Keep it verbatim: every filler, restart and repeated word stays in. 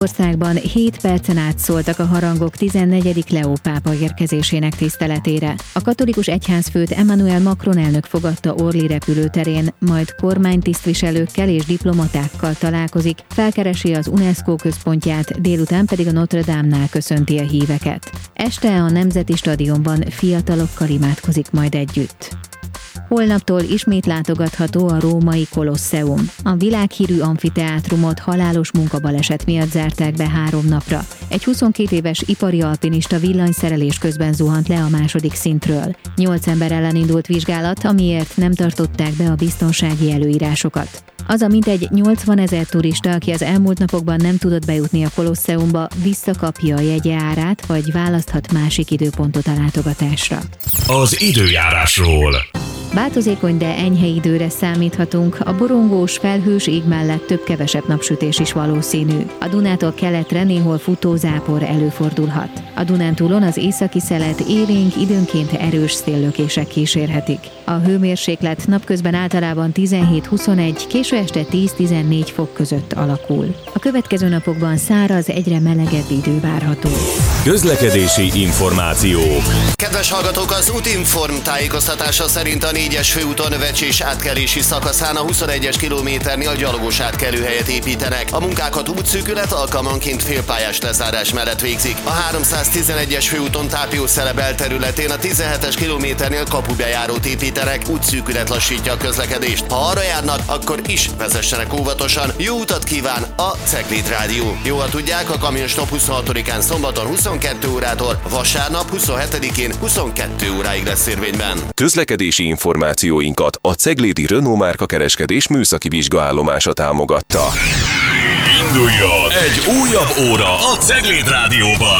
Országban hét percen át szóltak a harangok tizennegyedik Leó pápa érkezésének tiszteletére. A katolikus egyházfőt Emmanuel Macron elnök fogadta Orly repülőterén, majd kormánytisztviselőkkel és diplomatákkal találkozik, felkeresi az UNESCO központját, délután pedig a Notre Dame-nál köszönti a híveket. Este a Nemzeti Stadionban fiatalokkal imádkozik majd együtt. Holnaptól ismét látogatható a római Kolosseum. A világhírű amfiteátrumot halálos munkabaleset miatt zárták be három napra. Egy huszonkét éves ipari alpinista villanyszerelés közben zuhant le a második szintről. Nyolc ember ellen indult vizsgálat, amiért nem tartották be a biztonsági előírásokat. Az a mintegy nyolcvanezer turista, aki az elmúlt napokban nem tudott bejutni a Kolosseumba, visszakapja a jegye árát, vagy választhat másik időpontot a látogatásra. Az időjárásról. Változékony, de enyhe időre számíthatunk, a borongós, felhős ég mellett több-kevesebb napsütés is valószínű. A Dunától keletre néhol futózápor előfordulhat. A Dunántúlon az északi szelet élénk, időnként erős széllökések kísérhetik. A hőmérséklet napközben általában tizenhét-huszonegy, késő este tíz-tizennégy fok között alakul. A következő napokban száraz, egyre melegebb idő várható. Közlekedési információk. Kedves hallgatók, az Útinform tájékoztatása szerint a négyes főúton Vecsés átkelési szakaszán a huszonegyes kilométernél gyalogos átkelőhelyet építenek. A munkákat útszűkület, alkalmanként félpályás lezárás mellett végzik. A háromszáztizenegyes főúton Tápiószele belterületén a tizenhetes kilométernél kapubejárót építenek, útszűkület lassítja a közlekedést. Ha arra járnak, akkor is vezessenek óvatosan. Jó utat kíván a Cegléd Rádió. Jó, ha tudják, a Kamionstop huszonhatodikán szombaton huszonkettő órától, vasárnap huszonhetedikén huszonkettő óráig lesz érvényben. Közlekedési információinkat a Ceglédi Renault márka kereskedés műszaki vizsgaállomása támogatta. Induljon egy újabb óra a Cegléd Rádióban!